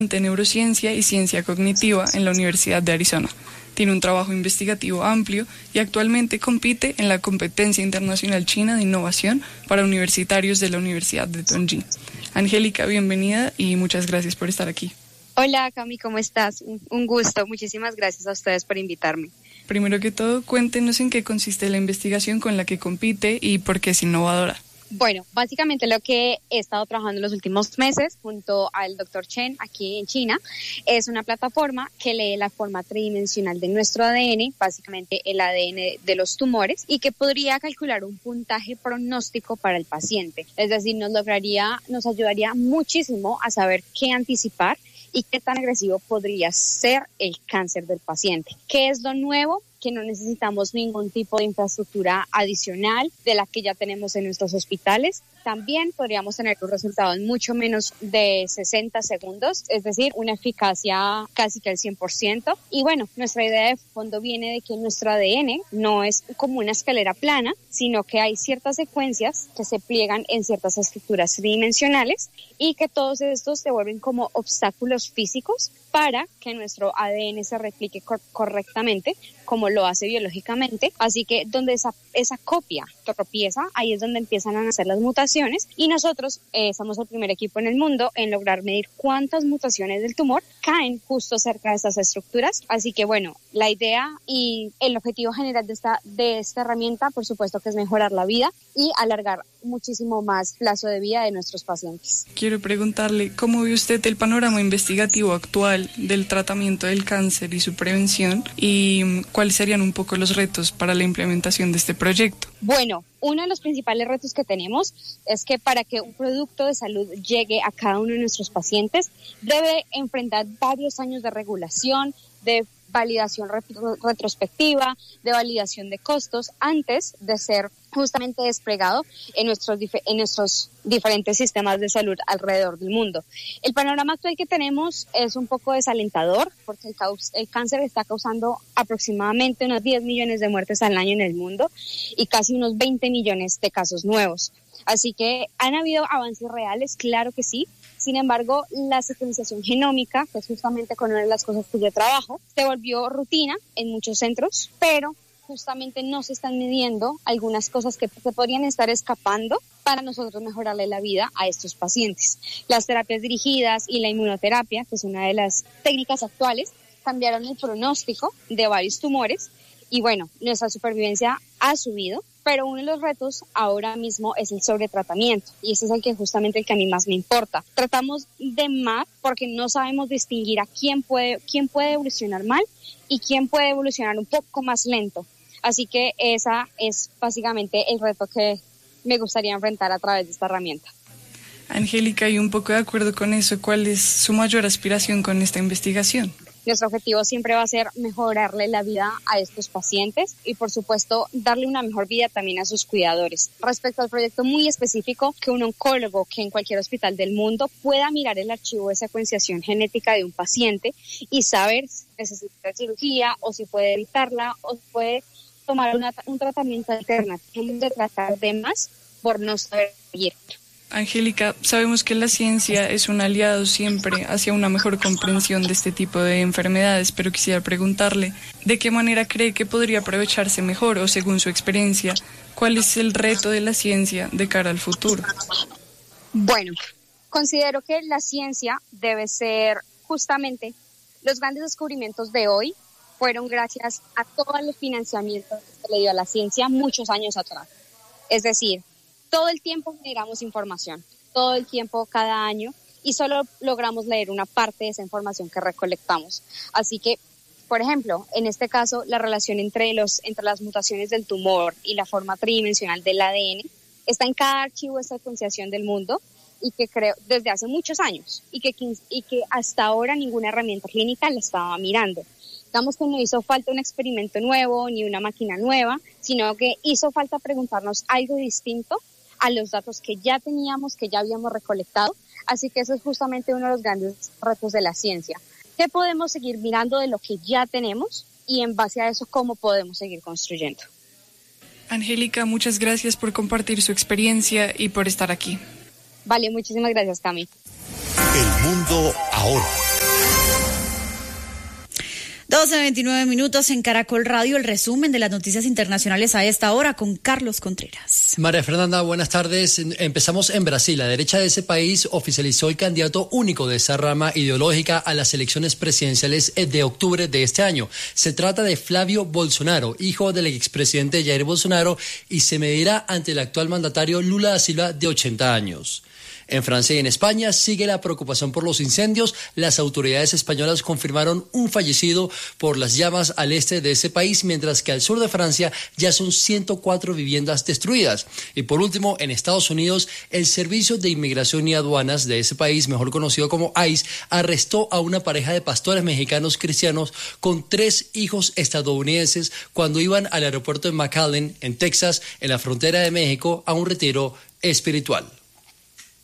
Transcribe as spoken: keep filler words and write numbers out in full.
de neurociencia y ciencia cognitiva en la Universidad de Arizona. Tiene un trabajo investigativo amplio y actualmente compite en la competencia internacional china de innovación para universitarios de la Universidad de Tonji. Angélica, bienvenida y muchas gracias por estar aquí. Hola Cami, ¿cómo estás? Un gusto, muchísimas gracias a ustedes por invitarme. Primero que todo, cuéntenos en qué consiste la investigación con la que compite y por qué es innovadora. Bueno, básicamente lo que he estado trabajando en los últimos meses junto al doctor Chen aquí en China es una plataforma que lee la forma tridimensional de nuestro A D N, básicamente el A D N de los tumores, y que podría calcular un puntaje pronóstico para el paciente. Es decir, nos lograría, nos ayudaría muchísimo a saber qué anticipar y qué tan agresivo podría ser el cáncer del paciente. ¿Qué es lo nuevo? Que no necesitamos ningún tipo de infraestructura adicional de la que ya tenemos en nuestros hospitales. También podríamos tener un resultado en mucho menos de sesenta segundos, es decir, una eficacia casi que al cien por ciento. Y bueno, nuestra idea de fondo viene de que nuestro A D N no es como una escalera plana, sino que hay ciertas secuencias que se pliegan en ciertas estructuras tridimensionales y que todos estos se vuelven como obstáculos físicos para que nuestro A D N se replique cor- correctamente, como lo hace biológicamente. Así que donde esa, esa copia tropieza, ahí es donde empiezan a nacer las mutaciones, y nosotros eh, somos el primer equipo en el mundo en lograr medir cuántas mutaciones del tumor caen justo cerca de estas estructuras. Así que bueno, la idea y el objetivo general de esta, de esta herramienta, por supuesto que es mejorar la vida y alargar muchísimo más plazo de vida de nuestros pacientes. Quiero preguntarle, ¿cómo ve usted el panorama investigativo actual del tratamiento del cáncer y su prevención? ¿Y cuáles serían un poco los retos para la implementación de este proyecto? Bueno, uno de los principales retos que tenemos es que para que un producto de salud llegue a cada uno de nuestros pacientes, debe enfrentar varios años de regulación, de validación retro- retrospectiva, de validación de costos, antes de ser justamente desplegado en nuestros, dif- en nuestros diferentes sistemas de salud alrededor del mundo. El panorama actual que tenemos es un poco desalentador, porque el, caus- el cáncer está causando aproximadamente unos diez millones de muertes al año en el mundo y casi unos veinte millones de casos nuevos. Así que han habido avances reales, claro que sí. Sin embargo, la secuenciación genómica, que es justamente con una de las cosas que yo trabajo, se volvió rutina en muchos centros, pero justamente no se están midiendo algunas cosas que se podrían estar escapando para nosotros mejorarle la vida a estos pacientes. Las terapias dirigidas y la inmunoterapia, que es una de las técnicas actuales, cambiaron el pronóstico de varios tumores y bueno, nuestra supervivencia ha subido. Pero uno de los retos ahora mismo es el sobretratamiento, y ese es el que justamente el que a mí más me importa. Tratamos de más porque no sabemos distinguir a quién puede, quién puede evolucionar mal y quién puede evolucionar un poco más lento. Así que esa es básicamente el reto que me gustaría enfrentar a través de esta herramienta. Angélica, y un poco de acuerdo con eso, ¿cuál es su mayor aspiración con esta investigación? Nuestro objetivo siempre va a ser mejorarle la vida a estos pacientes y, por supuesto, darle una mejor vida también a sus cuidadores. Respecto al proyecto muy específico, que un oncólogo que en cualquier hospital del mundo pueda mirar el archivo de secuenciación genética de un paciente y saber si necesita cirugía o si puede evitarla o si puede tomar una, un tratamiento alternativo de tratar de más por no saber seguir. Angélica, sabemos que la ciencia es un aliado siempre hacia una mejor comprensión de este tipo de enfermedades, pero quisiera preguntarle, ¿de qué manera cree que podría aprovecharse mejor o, según su experiencia, cuál es el reto de la ciencia de cara al futuro? Bueno, considero que la ciencia debe ser justamente los grandes descubrimientos de hoy fueron gracias a todo el financiamiento que se le dio a la ciencia muchos años atrás. Es decir, todo el tiempo generamos información, todo el tiempo, cada año, y solo logramos leer una parte de esa información que recolectamos. Así que, por ejemplo, en este caso, la relación entre, los, entre las mutaciones del tumor y la forma tridimensional del A D N está en cada archivo de secuenciación del mundo y que creo desde hace muchos años y que, y que hasta ahora ninguna herramienta clínica la estaba mirando. Digamos que no hizo falta un experimento nuevo ni una máquina nueva, sino que hizo falta preguntarnos algo distinto a los datos que ya teníamos, que ya habíamos recolectado. Así que eso es justamente uno de los grandes retos de la ciencia. ¿Qué podemos seguir mirando de lo que ya tenemos? Y en base a eso, ¿cómo podemos seguir construyendo? Angélica, muchas gracias por compartir su experiencia y por estar aquí. Vale, muchísimas gracias, Cami. El mundo ahora. doce veintinueve minutos en Caracol Radio, el resumen de las noticias internacionales a esta hora con Carlos Contreras. María Fernanda, buenas tardes. Empezamos en Brasil. La derecha de ese país oficializó el candidato único de esa rama ideológica a las elecciones presidenciales de octubre de este año. Se trata de Flávio Bolsonaro, hijo del expresidente Jair Bolsonaro, y se medirá ante el actual mandatario Lula da Silva, de ochenta años. En Francia y en España sigue la preocupación por los incendios. Las autoridades españolas confirmaron un fallecido por las llamas al este de ese país, mientras que al sur de Francia ya son ciento cuatro viviendas destruidas. Y por último, en Estados Unidos, el Servicio de Inmigración y Aduanas de ese país, mejor conocido como I C E, arrestó a una pareja de pastores mexicanos cristianos con tres hijos estadounidenses cuando iban al aeropuerto de McAllen, en Texas, en la frontera de México, a un retiro espiritual.